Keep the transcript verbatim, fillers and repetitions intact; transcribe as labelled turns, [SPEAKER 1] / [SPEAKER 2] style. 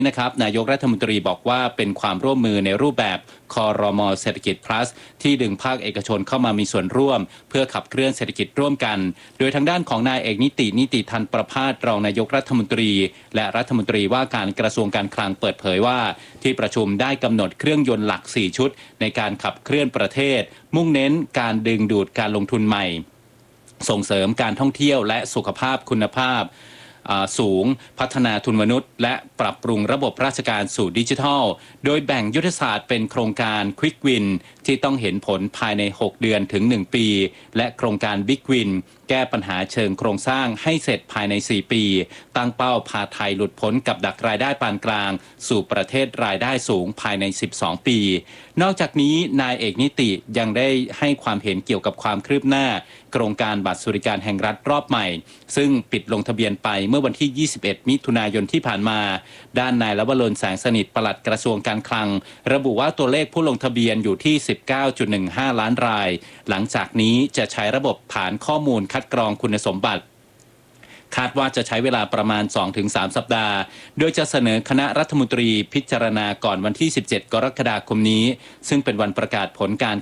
[SPEAKER 1] นะครับนายกรัฐมนตรีบอกว่าเป็นความร่วมมือในรูปแบบครม.เศรษฐกิจ plus ที่ดึงภาคเอกชนเข้ามามีส่วนร่วมเพื่อขับเคลื่อนเศรษฐกิจร่วมกันโดยทางด้านของนายเอกนิตินิติธันประภาสรองนายกรัฐมนตรีและรัฐมนตรีว่าการกระทรวงการคลังเปิดเผยว่าที่ประชุมได้กำหนดเครื่องยนต์หลักสี่ชุดในการขับเคลื่อนประเทศมุ่งเน้นการดึงดูดการลงทุนใหม่ส่งเสริมการท่องเที่ยวและสุขภาพคุณภาพสูงพัฒนาทุนมนุษย์และปรับปรุงระบบราชการสู่ดิจิทัลโดยแบ่งยุทธศาสตร์เป็นโครงการ Quick Win ที่ต้องเห็นผลภายในหกเดือนถึงหนึ่งปีและโครงการ Big Win แก้ปัญหาเชิงโครงสร้างให้เสร็จภายในสี่ปีตั้งเป้าพาไทยหลุดพ้นกับดักรายได้ปานกลางสู่ประเทศรายได้สูงภายในสิบสองปีนอกจากนี้นายเอกนิติยังได้ให้ความเห็นเกี่ยวกับความคืบหน้าโครงการบัตรสวัสดิการแห่งรัฐรอบใหม่ซึ่งปิดลงทะเบียนไปเมื่อวันที่ยี่สิบเอ็ดมิถุนายนที่ผ่านมาด้านนายลวรนแสงสนิทปลัดกระทรวงการคลังระบุว่าตัวเลขผู้ลงทะเบียนอยู่ที่ สิบเก้าจุดหนึ่งห้า ล้านรายหลังจากนี้จะใช้ระบบฐานข้อมูลคัดกรองคุณสมบัติคาดว่าจะใช้เวลาประมาณ สองถึงสาม สัปดาห์โดยจะเสนอคณะรัฐมนตรีพิจารณาก่อนวันที่สิบเจ็ดกรกฎาคมนี้ซึ่งเป็นวันประกาศผลการ